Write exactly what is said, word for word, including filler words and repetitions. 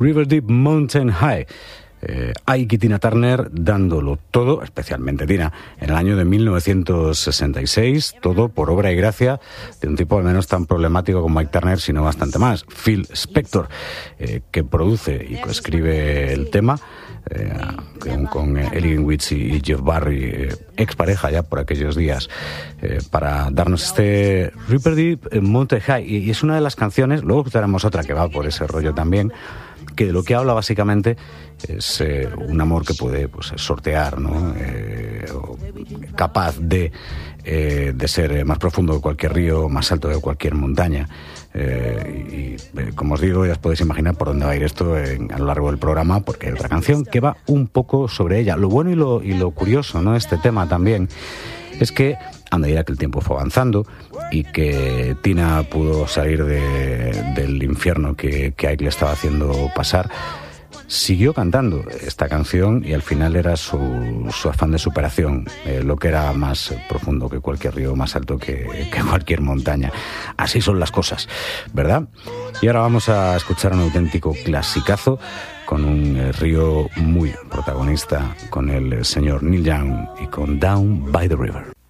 River Deep Mountain High. Eh, Ike y Tina Turner dándolo todo, especialmente Tina, en el año de mil novecientos sesenta y seis, todo por obra y gracia de un tipo al menos tan problemático como Mike Turner, sino bastante más, Phil Spector, eh, que produce y coescribe el tema, eh, con, con Ellie Greenwich y, y Jeff Barry, eh, expareja ya por aquellos días, eh, para darnos este River Deep Mountain High. Y, y es una de las canciones, luego escucharemos otra que va por ese rollo también, que de lo que habla básicamente es eh, un amor que puede pues, sortear, ¿no? Eh, capaz de, eh, de ser más profundo que cualquier río, más alto que cualquier montaña. Eh, y eh, como os digo, ya os podéis imaginar por dónde va a ir esto en, a lo largo del programa, porque hay otra canción que va un poco sobre ella. Lo bueno y lo, y lo curioso, ¿no?, este tema también es que a medida que el tiempo fue avanzando y que Tina pudo salir de, del infierno que, que Ike le estaba haciendo pasar, siguió cantando esta canción y al final era su, su afán de superación, eh, lo que era más profundo que cualquier río, más alto que, que cualquier montaña. Así son las cosas, ¿verdad? Y ahora vamos a escuchar un auténtico clasicazo con un eh, río muy protagonista, con el señor Neil Young y con Down by the River.